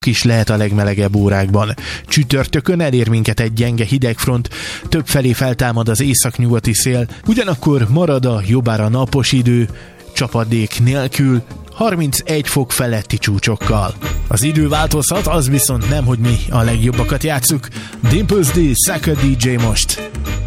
is lehet a legmelegebb órákban. Csütörtökön elér minket egy gyenge hidegfront, többfelé feltámad az északnyugati szél, ugyanakkor marad a jobbára napos idő, csapadék nélkül, 31 fok feletti csúcsokkal. Az idő változhat, az viszont nem, hogy mi a legjobbakat játsszuk. Dimples D, Sucker DJ most.